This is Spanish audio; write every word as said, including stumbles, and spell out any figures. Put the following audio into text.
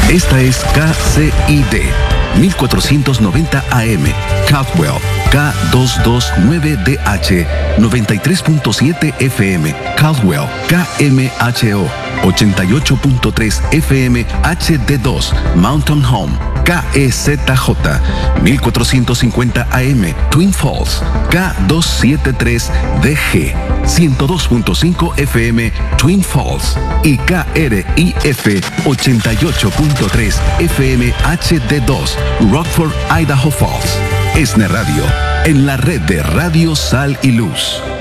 Esta es K C I D, mil cuatrocientos noventa A M, Caldwell, K doscientos veintinueve D H, noventa y tres punto siete F M, Caldwell, K M H O, ochenta y ocho punto tres F M H D dos, Mountain Home, K E Z J, mil cuatrocientos cincuenta A M, Twin Falls, K doscientos setenta y tres D G, ciento dos punto cinco F M, Twin Falls, y K R I F ochenta y ocho punto tres F M H D dos, Rockford, Idaho Falls. ESNE Radio, en la red de Radio Sal y Luz.